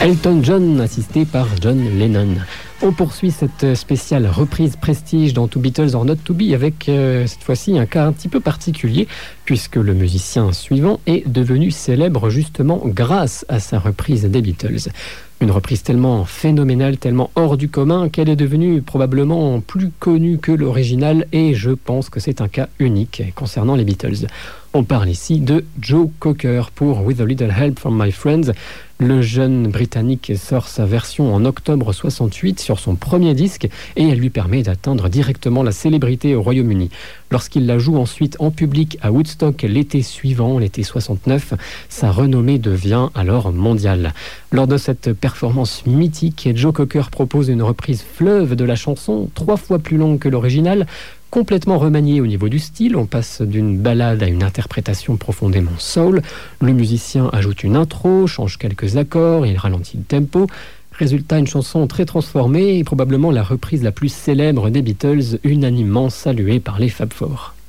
Elton John, assisté par John Lennon. On poursuit cette spéciale reprise prestige dans To Beatles or Not To Be avec cette fois-ci un cas un petit peu particulier puisque le musicien suivant est devenu célèbre justement grâce à sa reprise des Beatles. Une reprise tellement phénoménale, tellement hors du commun qu'elle est devenue probablement plus connue que l'original et je pense que c'est un cas unique concernant les Beatles. On parle ici de Joe Cocker pour With a Little Help from My Friends. Le jeune Britannique sort sa version en octobre 68 sur son premier disque et elle lui permet d'atteindre directement la célébrité au Royaume-Uni. Lorsqu'il la joue ensuite en public à Woodstock l'été suivant, l'été 69, sa renommée devient alors mondiale. Lors de cette performance mythique, Joe Cocker propose une reprise fleuve de la chanson, 3 fois plus longue que l'original, complètement remanié au niveau du style. On passe d'une ballade à une interprétation profondément soul. Le musicien ajoute une intro, change quelques accords, il ralentit le tempo. Résultat, une chanson très transformée et probablement la reprise la plus célèbre des Beatles, unanimement saluée par les Fab Four.